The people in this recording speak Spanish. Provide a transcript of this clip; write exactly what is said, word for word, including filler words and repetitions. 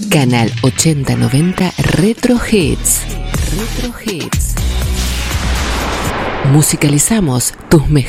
Canal ochenta noventa Retro Hits. Retro Hits. Musicalizamos tus mejores